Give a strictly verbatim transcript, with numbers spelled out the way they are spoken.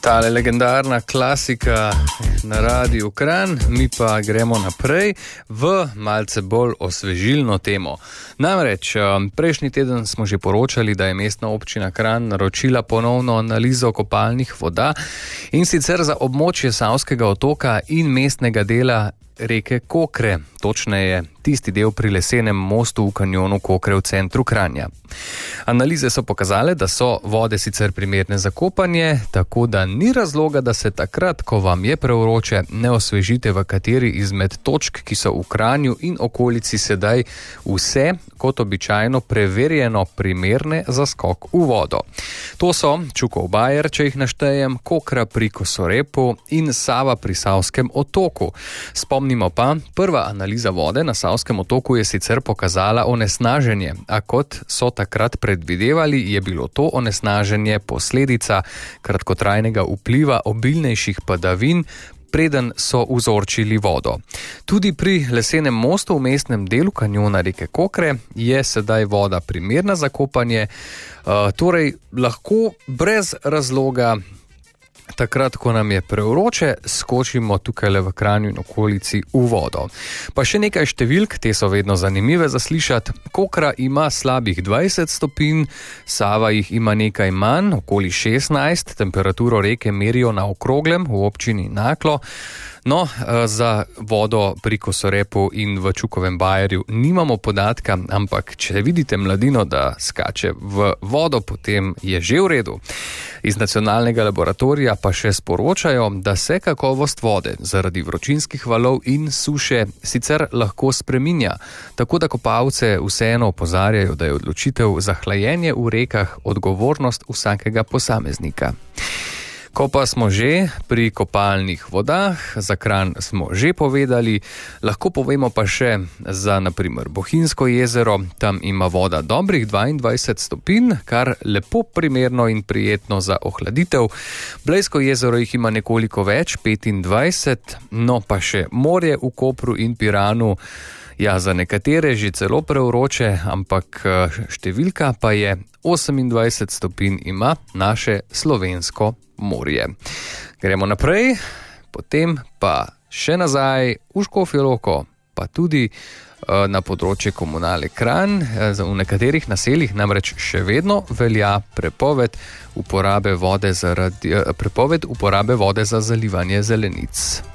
Tale legendarna klasika na Radiu Kranj, mi pa gremo naprej v malce bolj osvežilno temo. Namreč, prejšnji teden smo že poročali, da je mestna občina Kranj naročila ponovno analizo kopalnih voda in sicer za območje Savskega otoka in mestnega dela reke Kokre, točneje tisti del pri lesenem mostu v kanjonu Kokre v centru Kranja. Analize so pokazale, da so vode sicer primerne za kopanje, tako da ni razloga, da se takrat, ko vam je prevroče, ne osvežite v kateri izmed točk, ki so v Kranju in okolici sedaj vse, kot običajno, preverjeno primerne za skok v vodo. To so Čukov Bajer, če jih naštejem, Kokra pri Kosorepu in Sava pri Savskem otoku. Spomnimo pa, prva analiza vode na Savskem otoku je sicer pokazala onesnaženje, a kot so takrat predvidevali, je bilo to onesnaženje posledica kratkotrajnega vpliva obilnejših padavin, preden so vzorčili vodo. Tudi pri lesenem mostu v mestnem delu kanjona reke Kokre je sedaj voda primerna za kopanje, torej lahko brez razloga takrat, ko nam je prevroče, skočimo tukaj le v Kranju in okolici v vodo. Pa še nekaj številk, te so vedno zanimive za slišati. Kokra ima slabih dvajset stopinj, Sava jih ima nekaj manj, okoli šestnajst, temperaturo reke merijo na okroglem v občini Naklo. No, za vodo pri Kosorepu in v Čukovem Bajerju nimamo podatka, ampak če vidite mladino, da skače v vodo, potem je že v redu. Iz nacionalnega laboratorija pa še sporočajo, da se kakovost vode zaradi vročinskih valov in suše sicer lahko spreminja, tako da kopalce vseeno opozarjajo, da je odločitev za hlajenje v rekah odgovornost vsakega posameznika. Ko pa smo že pri kopalnih vodah, za Kranj smo že povedali, lahko povemo pa še za na primer Bohinjsko jezero, tam ima voda dobrih dvaindvajset stopinj, kar lepo primerno in prijetno za ohladitev. Blejsko jezero jih ima nekoliko več, petindvajset, no pa še morje v Kopru in Piranu. Ja, za nekatere že celo prevroče, ampak številka pa je osemindvajset stopinj ima naše slovensko morje. Gremo naprej, potem pa še nazaj v Škofjo Loko, pa tudi na področje komunale Kranj. V nekaterih naseljih namreč še vedno velja prepoved uporabe vode zaradi, prepoved uporabe vode za zalivanje zelenic.